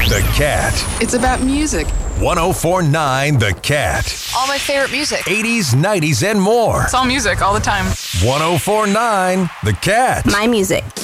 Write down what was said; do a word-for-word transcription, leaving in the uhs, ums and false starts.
The Cat. It's about music. one oh four point nine The Cat. All my favorite music. eighties, nineties, and more. It's all music all the time. one oh four point nine The Cat. My music.